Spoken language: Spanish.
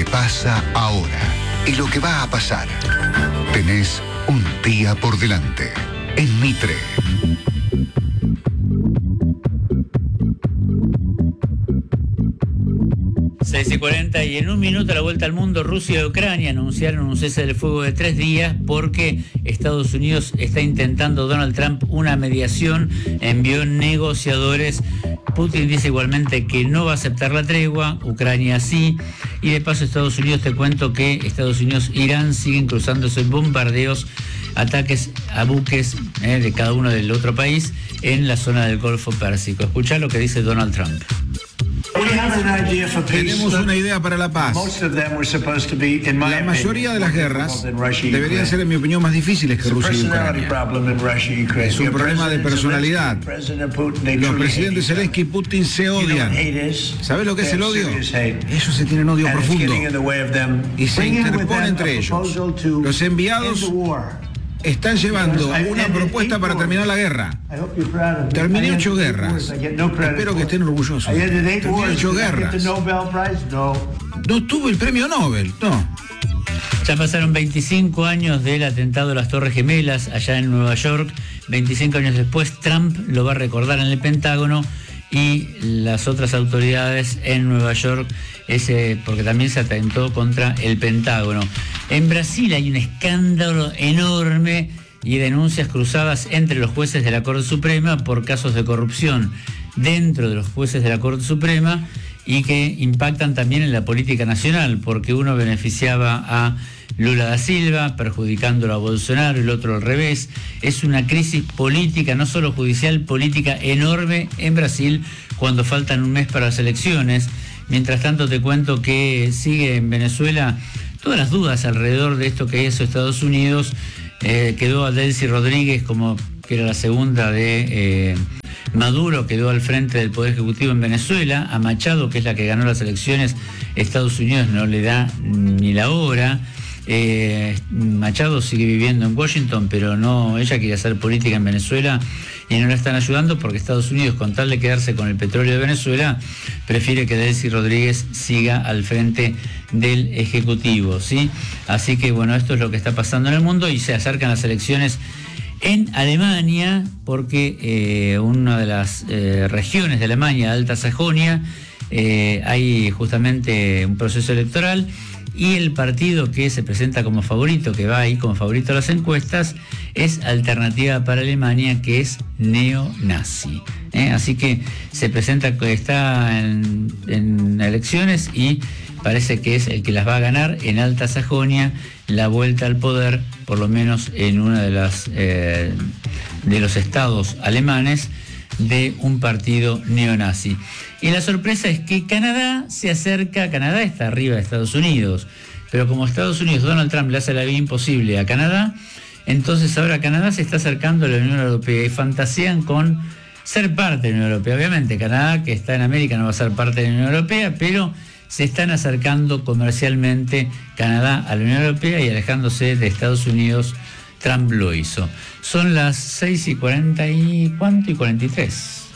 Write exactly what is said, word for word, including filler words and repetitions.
pasa ahora y lo que va a pasar. Tenés un día por delante en Mitre. seis y cuarenta y en un minuto a la vuelta al mundo, Rusia y Ucrania anunciaron un cese del fuego de tres días porque Estados Unidos está intentando, Donald Trump, una mediación, envió negociadores. Putin dice igualmente que no va a aceptar la tregua, Ucrania sí, y de paso Estados Unidos, te cuento que Estados Unidos e Irán siguen cruzándose bombardeos, ataques a buques eh, de cada uno del otro país en la zona del Golfo Pérsico. Escuchá lo que dice Donald Trump. Tenemos una idea para la paz. La mayoría de las guerras deberían ser, en mi opinión, más difíciles que Rusia y Ucrania. Es un problema de personalidad. Los presidentes Zelensky y Putin se odian. ¿Sabes lo que es el odio? Ellos se tienen odio profundo y se interpone entre ellos. Los enviados están llevando una propuesta para terminar la guerra. Terminé ocho guerras. Espero que estén orgullosos. Terminé ocho guerras. No tuve el premio Nobel, no. Ya pasaron veinticinco años del atentado a las Torres Gemelas allá en Nueva York. veinticinco años después, Trump lo va a recordar en el Pentágono y las otras autoridades en Nueva York, ese, porque también se atentó contra el Pentágono. En Brasil hay un escándalo enorme y denuncias cruzadas entre los jueces de la Corte Suprema por casos de corrupción dentro de los jueces de la Corte Suprema y que impactan también en la política nacional, porque uno beneficiaba a Lula da Silva, perjudicándolo a Bolsonaro, y el otro al revés. Es una crisis política, no solo judicial, política enorme en Brasil cuando faltan un mes para las elecciones. Mientras tanto, te cuento que sigue en Venezuela todas las dudas alrededor de esto que hizo Estados Unidos. Eh, quedó a Delcy Rodríguez, como que era la segunda de eh, Maduro, quedó al frente del Poder Ejecutivo en Venezuela. A Machado, que es la que ganó las elecciones, Estados Unidos no le da ni la hora. Eh, Machado sigue viviendo en Washington, pero no, ella quiere hacer política en Venezuela y no la están ayudando porque Estados Unidos, con tal de quedarse con el petróleo de Venezuela, prefiere que Delcy Rodríguez siga al frente del Ejecutivo, ¿sí? Así que bueno, esto es lo que está pasando en el mundo y se acercan las elecciones en Alemania porque eh, una de las eh, regiones de Alemania, Alta Sajonia, eh, hay justamente un proceso electoral. Y el partido que se presenta como favorito, que va ahí como favorito a las encuestas, es Alternativa para Alemania, que es neonazi. ¿eh? Así que se presenta, está en, en elecciones y parece que es el que las va a ganar en Alta Sajonia, la vuelta al poder, por lo menos en uno de, las, eh, de los estados alemanes, de un partido neonazi. Y la sorpresa es que Canadá se acerca, Canadá está arriba de Estados Unidos, pero como Estados Unidos, Donald Trump le hace la vida imposible a Canadá, entonces ahora Canadá se está acercando a la Unión Europea y fantasean con ser parte de la Unión Europea. Obviamente Canadá, que está en América, no va a ser parte de la Unión Europea, pero se están acercando comercialmente Canadá a la Unión Europea y alejándose de Estados Unidos. Trump lo hizo. Son las seis y cuarenta y cuánto y cuarenta y tres.